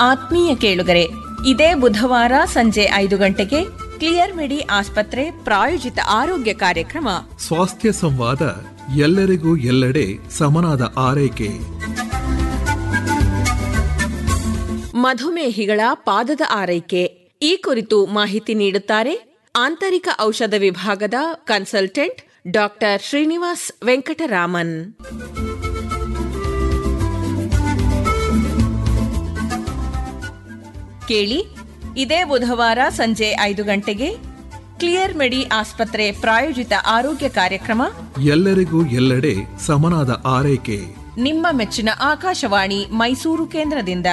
ಆತ್ಮೀಯ ಕೇಳುಗರೆ, ಇದೇ ಬುಧವಾರ ಸಂಜೆ 5 ಗಂಟೆಗೆ ಕ್ಲಿಯರ್ ಮೆಡಿ ಆಸ್ಪತ್ರೆ ಪ್ರಾಯೋಜಿತ ಆರೋಗ್ಯ ಕಾರ್ಯಕ್ರಮ ಸ್ವಾಸ್ಥ್ಯ ಸಂವಾದ, ಎಲ್ಲರಿಗೂ ಎಲ್ಲೆಡೆ ಸಮನಾದ ಆರೈಕೆ. ಮಧುಮೇಹಿಗಳ ಪಾದದ ಆರೈಕೆ ಈ ಕುರಿತು ಮಾಹಿತಿ ನೀಡುತ್ತಾರೆ ಆಂತರಿಕ ಔಷಧ ವಿಭಾಗದ ಕನ್ಸಲ್ಟೆಂಟ್ ಡಾಕ್ಟರ್ ಶ್ರೀನಿವಾಸ್ ವೆಂಕಟರಾಮನ್. ಕೇಳಿ, ಇದೇ ಬುಧವಾರ ಸಂಜೆ 5 ಗಂಟೆಗೆ ಕ್ಲಿಯರ್ ಮೆಡಿ ಆಸ್ಪತ್ರೆ ಪ್ರಾಯೋಜಿತ ಆರೋಗ್ಯ ಕಾರ್ಯಕ್ರಮ ಎಲ್ಲರಿಗೂ ಎಲ್ಲೆಡೆ ಸಮನಾದ ಆರೈಕೆ. ನಿಮ್ಮ ಮೆಚ್ಚಿನ ಆಕಾಶವಾಣಿ ಮೈಸೂರು ಕೇಂದ್ರದಿಂದ.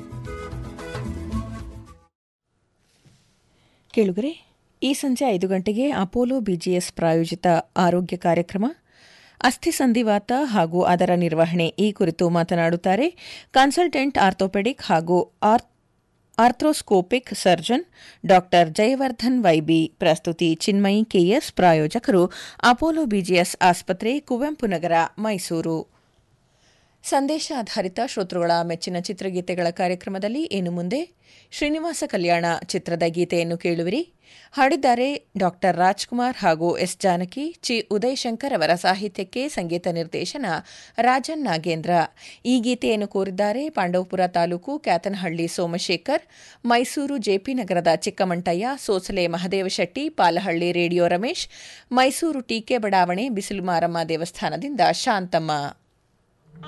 ಕೇಳುಗರೆ, ಈ ಸಂಜೆ 5 ಗಂಟೆಗೆ ಅಪೋಲೋ ಬಿಜಿಎಸ್ ಪ್ರಾಯೋಜಿತ ಆರೋಗ್ಯ ಕಾರ್ಯಕ್ರಮ ಅಸ್ಥಿ ಸಂಧಿವಾತ ಹಾಗೂ ಅದರ ನಿರ್ವಹಣೆ ಈ ಕುರಿತು ಮಾತನಾಡುತ್ತಾರೆ ಕನ್ಸಲ್ಟೆಂಟ್ ಆರ್ಥೋಪೆಡಿಕ್ ಹಾಗೂ arthroscopic surgeon doctor Jayavardhan YB. ಪ್ರಸ್ತುತಿ ಚಿನ್ಮಯಿ ಕೆಎಸ್. ಪ್ರಾಯೋಜಕರು ಅಪೋಲೋ ಬಿಜಿಎಸ್ ಆಸ್ಪತ್ರೆ, ಕುವೆಂಪು ನಗರ, ಮೈಸೂರು. ಸಂದೇಶ ಆಧಾರಿತ ಶ್ರೋತೃಗಳ ಮೆಚ್ಚಿನ ಚಿತ್ರಗೀತೆಗಳ ಕಾರ್ಯಕ್ರಮದಲ್ಲಿ ಇನ್ನು ಮುಂದೆ ಶ್ರೀನಿವಾಸ ಕಲ್ಯಾಣ ಚಿತ್ರದ ಗೀತೆಯನ್ನು ಕೇಳುವಿರಿ. ಹಾಡಿದ್ದಾರೆ ಡಾಕ್ಟರ್ ರಾಜ್ಕುಮಾರ್ ಹಾಗೂ ಎಸ್ ಜಾನಕಿ. ಚಿ ಉದಯಶಂಕರ್ ಅವರ ಸಾಹಿತ್ಯಕ್ಕೆ ಸಂಗೀತ ನಿರ್ದೇಶನ ರಾಜನ್ ನಾಗೇಂದ್ರ. ಈ ಗೀತೆಯನ್ನು ಕೋರಿದ್ದಾರೆ ಪಾಂಡವಪುರ ತಾಲೂಕು ಕ್ಯಾತನಹಳ್ಳಿ ಸೋಮಶೇಖರ್, ಮೈಸೂರು ಜೆಪಿ ನಗರದ ಚಿಕ್ಕಮಂಟಯ್ಯ, ಸೋಸಲೆ ಮಹದೇವಶೆಟ್ಟಿ, ಪಾಲಹಳ್ಳಿ ರೇಡಿಯೋ ರಮೇಶ್, ಮೈಸೂರು ಟಿಕೆ ಬಡಾವಣೆ ಬಿಸಿಲು ಮಾರಮ್ಮ ದೇವಸ್ಥಾನದಿಂದ ಶಾಂತಮ್ಮ.